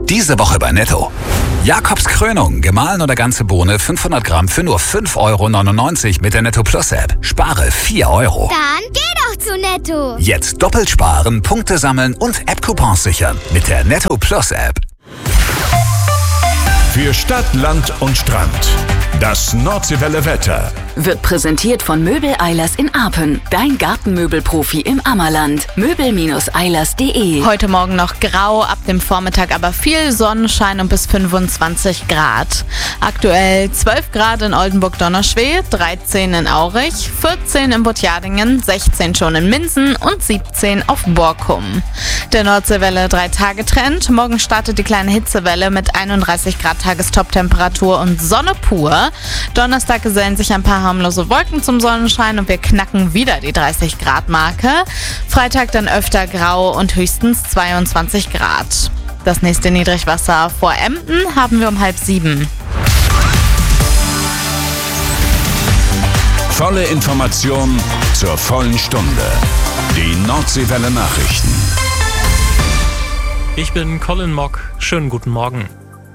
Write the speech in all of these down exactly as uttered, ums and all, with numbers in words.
Diese Woche bei Netto. Jakobs Krönung, gemahlen oder ganze Bohne fünfhundert Gramm für nur fünf Euro neunundneunzig mit der Netto Plus App. Spare vier Euro. Dann geh doch zu Netto. Jetzt doppelt sparen, Punkte sammeln und App-Coupons sichern mit der Netto Plus App. Für Stadt, Land und Strand. Das Nordseewelle Wetter wird präsentiert von Möbel Eilers in Arpen. Dein Gartenmöbelprofi im Ammerland. möbel eilers punkt de. Heute Morgen noch grau, ab dem Vormittag aber viel Sonnenschein und bis fünfundzwanzig Grad. Aktuell zwölf Grad in Oldenburg-Donnerschweh, dreizehn in Aurich, vierzehn in Butjadingen, sechzehn schon in Minsen und siebzehn auf Borkum. Der Nordseewelle drei Tage Trend. Morgen startet die kleine Hitzewelle mit einunddreißig Grad Tagestoptemperatur und Sonne pur. Donnerstag gesellen sich ein paar harmlose Wolken zum Sonnenschein und wir knacken wieder die dreißig Grad Marke. Freitag dann öfter grau und höchstens zweiundzwanzig Grad. Das nächste Niedrigwasser vor Emden haben wir um halb sieben. Volle Information zur vollen Stunde. Die Nordseewelle Nachrichten. Ich bin Colin Mock. Schönen guten Morgen.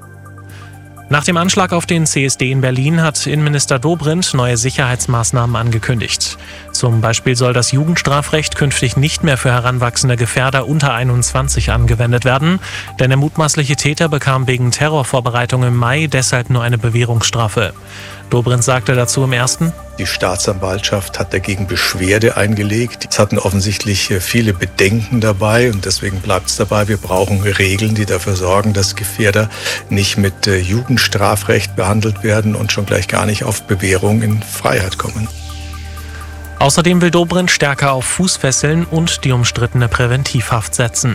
Nach dem Anschlag auf den C S D in Berlin hat Innenminister Dobrindt neue Sicherheitsmaßnahmen angekündigt. Zum Beispiel soll das Jugendstrafrecht künftig nicht mehr für heranwachsende Gefährder unter einundzwanzig angewendet werden, denn der mutmaßliche Täter bekam wegen Terrorvorbereitung im Mai deshalb nur eine Bewährungsstrafe. Dobrindt sagte dazu im Ersten: Die Staatsanwaltschaft hat dagegen Beschwerde eingelegt. Es hatten offensichtlich viele Bedenken dabei und deswegen bleibt es dabei, wir brauchen Regeln, die dafür sorgen, dass Gefährder nicht mit Jugendstrafrecht behandelt werden und schon gleich gar nicht auf Bewährung in Freiheit kommen. Außerdem will Dobrindt stärker auf Fußfesseln und die umstrittene Präventivhaft setzen.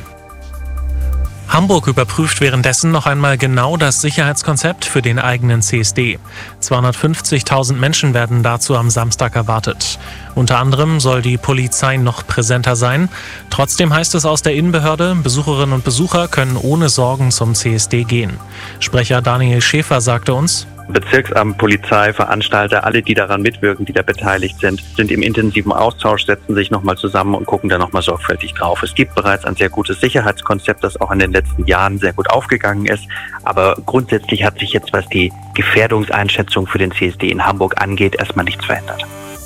Hamburg überprüft währenddessen noch einmal genau das Sicherheitskonzept für den eigenen C S D. zweihundertfünfzigtausend Menschen werden dazu am Samstag erwartet. Unter anderem soll die Polizei noch präsenter sein. Trotzdem heißt es aus der Innenbehörde, Besucherinnen und Besucher können ohne Sorgen zum C S D gehen. Sprecher Daniel Schäfer sagte uns: Bezirksamt, Polizei, Veranstalter, alle, die daran mitwirken, die da beteiligt sind, sind im intensiven Austausch, setzen sich nochmal zusammen und gucken da nochmal sorgfältig drauf. Es gibt bereits ein sehr gutes Sicherheitskonzept, das auch in den letzten Jahren sehr gut aufgegangen ist. Aber grundsätzlich hat sich jetzt, was die Gefährdungseinschätzung für den C S D in Hamburg angeht, erstmal nichts verändert.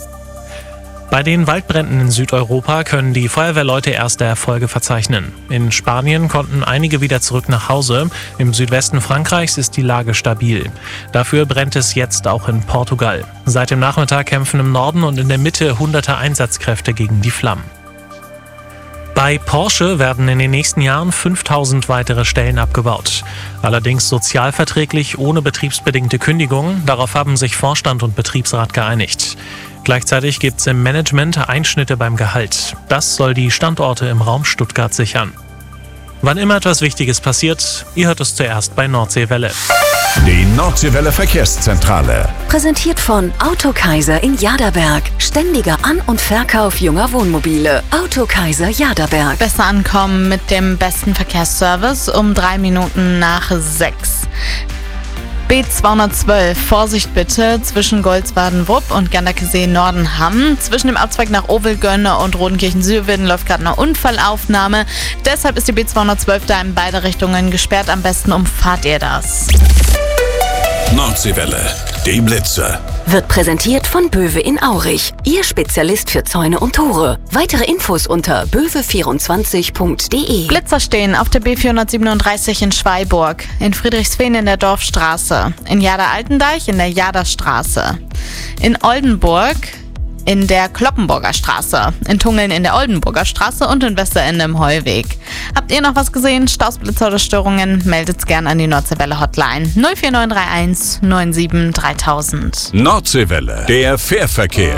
Bei den Waldbränden in Südeuropa können die Feuerwehrleute erste Erfolge verzeichnen. In Spanien konnten einige wieder zurück nach Hause. Im Südwesten Frankreichs ist die Lage stabil. Dafür brennt es jetzt auch in Portugal. Seit dem Nachmittag kämpfen im Norden und in der Mitte hunderte Einsatzkräfte gegen die Flammen. Bei Porsche werden in den nächsten Jahren fünftausend weitere Stellen abgebaut. Allerdings sozialverträglich, ohne betriebsbedingte Kündigung. Darauf haben sich Vorstand und Betriebsrat geeinigt. Gleichzeitig gibt es im Management Einschnitte beim Gehalt. Das soll die Standorte im Raum Stuttgart sichern. Wann immer etwas Wichtiges passiert, ihr hört es zuerst bei Nordseewelle. Die Nordseewelle Verkehrszentrale. Präsentiert von Autokaiser in Jaderberg. Ständiger An- und Verkauf junger Wohnmobile. Autokaiser Jaderberg. Besser ankommen mit dem besten Verkehrsservice um drei Minuten nach sechs. B zweihundertzwölf, Vorsicht bitte, zwischen Goldsbaden-Wupp und Ganderkesee-Nordenham. Zwischen dem Abzweig nach Ovelgönne und Rodenkirchen-Südweden läuft gerade eine Unfallaufnahme. Deshalb ist die B zweihundertzwölf da in beide Richtungen gesperrt. Am besten umfahrt ihr das. Nordseewelle, die Blitze. Wird präsentiert von Böwe in Aurich. Ihr Spezialist für Zäune und Tore. Weitere Infos unter böwe vierundzwanzig punkt de. Blitzer stehen auf der B vierhundertsiebenunddreißig in Schweiburg, in Friedrichsfehn in der Dorfstraße, in Jader-Altendeich in der Jaderstraße, in Oldenburg in der Kloppenburger Straße, in Tungeln in der Oldenburger Straße und in Westerende im Heuweg. Habt ihr noch was gesehen? Staus, Blitzer oder Störungen? Meldet's gern an die Nordseewelle Hotline null vier neun drei eins neun sieben dreitausend. Nordseewelle, der Fährverkehr.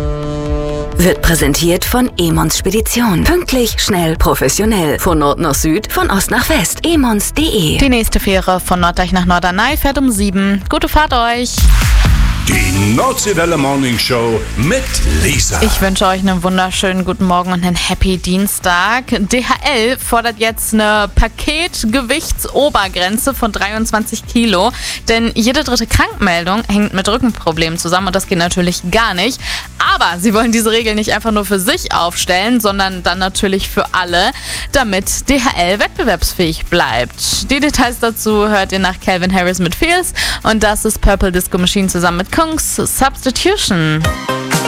Wird präsentiert von Emons Spedition. Pünktlich, schnell, professionell. Von Nord nach Süd, von Ost nach West. emons punkt de. Die nächste Fähre von Norddeich nach Norderney fährt um sieben. Gute Fahrt euch! Die Nordseewelle Morning Show mit Lisa. Ich wünsche euch einen wunderschönen guten Morgen und einen Happy Dienstag. D H L fordert jetzt eine Paketgewichtsobergrenze von dreiundzwanzig Kilo, denn jede dritte Krankmeldung hängt mit Rückenproblemen zusammen und das geht natürlich gar nicht. Aber sie wollen diese Regel nicht einfach nur für sich aufstellen, sondern dann natürlich für alle, damit D H L wettbewerbsfähig bleibt. Die Details dazu hört ihr nach Calvin Harris mit Feels und das ist Purple Disco Machine zusammen mit Kungs Substitution.